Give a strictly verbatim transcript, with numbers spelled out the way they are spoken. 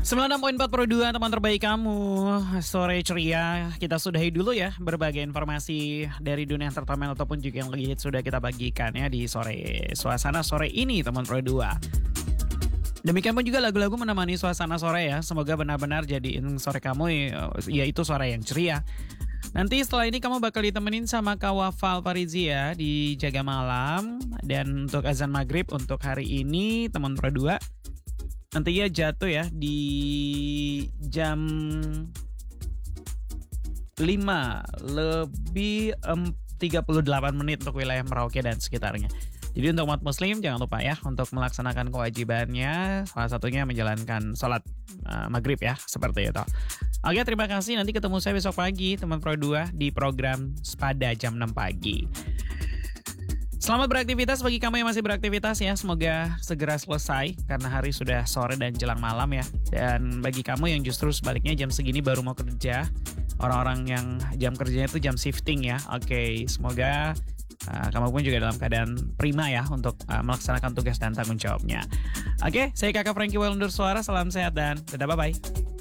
sembilan puluh enam koma empat Pro dua teman terbaik kamu. Sore ceria. Kita sudahi dulu ya berbagai informasi dari dunia entertainment ataupun juga yang lagi hit sudah kita bagikan ya di sore suasana sore ini teman Pro dua. Demikian pun juga lagu-lagu menemani suasana sore ya. Semoga benar-benar jadiin sore kamu yaitu sore yang ceria. Nanti setelah ini kamu bakal ditemenin sama Kak Wafal Farizia di Jaga Malam. Dan untuk azan maghrib untuk hari ini teman Pro dua nantinya jatuh ya di jam lima lebih tiga puluh delapan menit untuk wilayah Merauke dan sekitarnya. Jadi untuk umat muslim jangan lupa ya untuk melaksanakan kewajibannya. Salah satunya menjalankan sholat uh, maghrib ya, seperti itu. Oke, terima kasih. Nanti ketemu saya besok pagi teman Pro dua di program Sepada jam enam pagi. Selamat beraktivitas bagi kamu yang masih beraktivitas ya. Semoga segera selesai karena hari sudah sore dan jelang malam ya. Dan bagi kamu yang justru sebaliknya jam segini baru mau kerja, orang-orang yang jam kerjanya itu jam shifting ya. Oke, semoga uh, kamu pun juga dalam keadaan prima ya untuk uh, melaksanakan tugas dan tanggung jawabnya. Oke, saya Kakak Franky Well undur suara. Salam sehat dan dadah, bye-bye.